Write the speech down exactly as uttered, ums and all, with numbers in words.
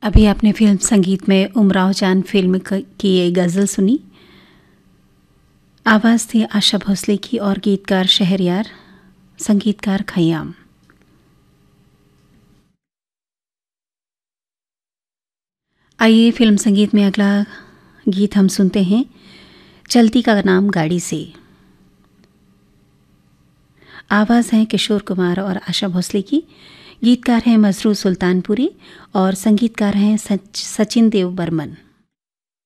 अभी आपने फिल्म संगीत में उमराव जान फिल्म की ये गज़ल सुनी। आवाज़ थी आशा भोसले की और गीतकार शहरयार, संगीतकार खयाम। आइए फिल्म संगीत में अगला गीत हम सुनते हैं, चलती का नाम गाड़ी से। आवाज़ है किशोर कुमार और आशा भोसले की, गीतकार हैं मसरूर सुल्तानपुरी और संगीतकार हैं सच, सचिन देव बर्मन।